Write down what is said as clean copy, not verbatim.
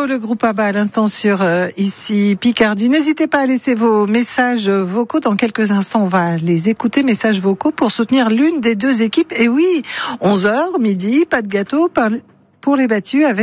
Ghetto, le groupe ABBA à l'instant sur ici Picardie. N'hésitez pas à laisser vos messages vocaux. Dans quelques instants, on va les écouter, messages vocaux, pour soutenir l'une des deux équipes. Et oui, 11h, midi, pas de gâteau pour les battus avec